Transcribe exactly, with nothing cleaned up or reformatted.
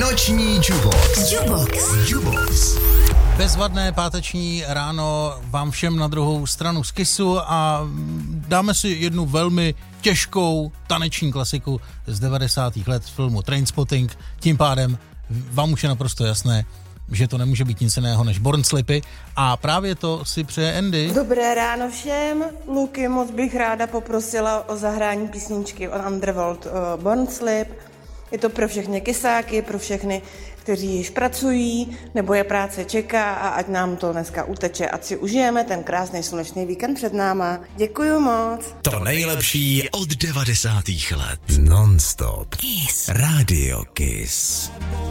Noční Jubox. Jubox. Jubox. Bezvadné páteční ráno vám všem na druhou stranu z Kissu a dáme si jednu velmi těžkou taneční klasiku z devadesátých let z filmu Trainspotting. Tím pádem vám už je naprosto jasné, že to nemůže být nic jiného než Born Slipy a právě to si přeje Andy. Dobré ráno všem. Luky, moc bych ráda poprosila o zahrání písničky od Underworld uh, Born Slip. Je to pro všechny kysáky, pro všechny, kteří již pracují, nebo je práce čeká a ať nám to dneska uteče, ať si užijeme ten krásný slunečný víkend před náma. Děkuju moc. To nejlepší od devadesátých let. Non-stop. Kiss. Radio Kiss.